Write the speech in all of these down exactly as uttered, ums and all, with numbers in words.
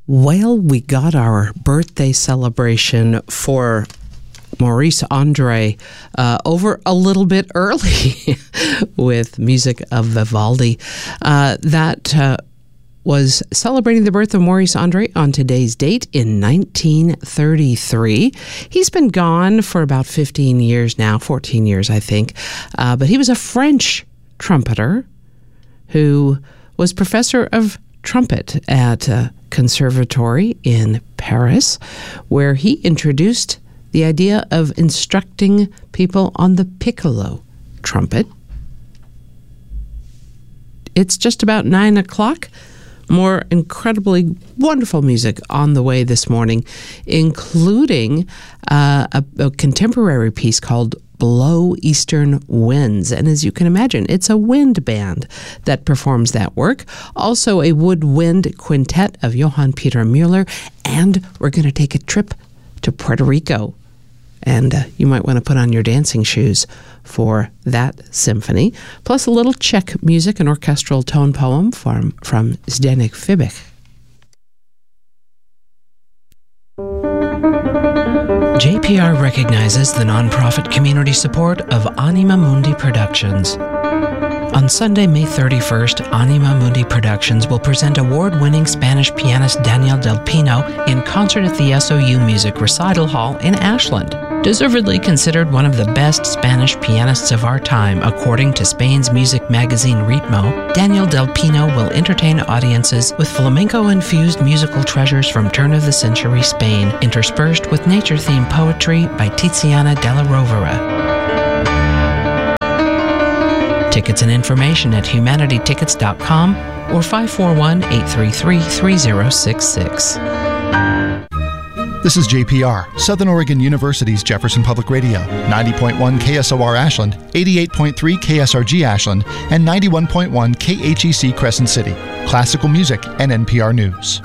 Well, we got our birthday celebration for Maurice Andre uh, over a little bit early with music of Vivaldi. Uh, that uh, was celebrating the birth of Maurice Andre on today's date in nineteen thirty-three. He's been gone for about fifteen years now, fourteen years, I think. Uh, but he was a French trumpeter who was professor of trumpet at a conservatory in Paris, where he introduced the idea of instructing people on the piccolo trumpet. It's just about nine o'clock. More incredibly wonderful music on the way this morning, including uh, a, a contemporary piece called Blow Eastern Winds. And as you can imagine, it's a wind band that performs that work. Also a woodwind quintet of Johann Peter Müller. And we're going to take a trip to Puerto Rico. And uh, you might want to put on your dancing shoes for that symphony. Plus a little Czech music, an orchestral tone poem from, from Zdeněk Fibich. J P R recognizes the nonprofit community support of Anima Mundi Productions. On Sunday, May thirty-first, Anima Mundi Productions will present award-winning Spanish pianist Daniel Del Pino in concert at the S O U Music Recital Hall in Ashland. Deservedly considered one of the best Spanish pianists of our time, according to Spain's music magazine Ritmo, Daniel Del Pino will entertain audiences with flamenco-infused musical treasures from turn-of-the-century Spain, interspersed with nature-themed poetry by Tiziana Della Rovere. Tickets and information at humanity tickets dot com or five four one, eight three three, three zero six six. This is J P R, Southern Oregon University's Jefferson Public Radio, ninety point one K S O R Ashland, eighty-eight point three K S R G Ashland, and ninety-one point one K H E C Crescent City. Classical music and N P R News.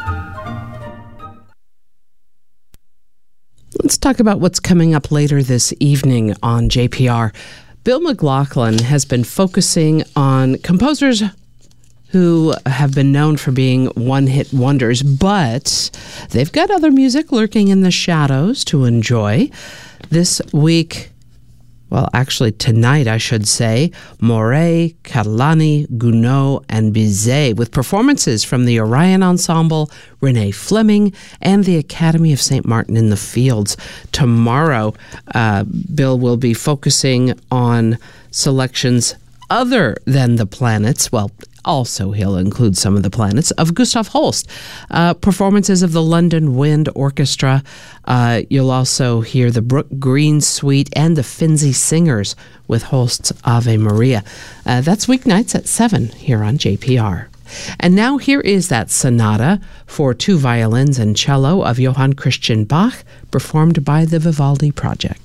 Let's talk about what's coming up later this evening on J P R. Bill McLaughlin has been focusing on composers who have been known for being one-hit wonders, but they've got other music lurking in the shadows to enjoy. This week, well, actually tonight, I should say, Moret, Catalani, Gounod, and Bizet, with performances from the Orion Ensemble, Renee Fleming, and the Academy of Saint Martin in the Fields. Tomorrow, uh, Bill will be focusing on selections other than the planets, well, also he'll include some of the planets, of Gustav Holst. Uh, performances of the London Wind Orchestra. Uh, you'll also hear the Brook Green Suite and the Finzi Singers with Holst's Ave Maria. Uh, that's weeknights at seven here on J P R. And now here is that sonata for two violins and cello of Johann Christian Bach, performed by the Vivaldi Project.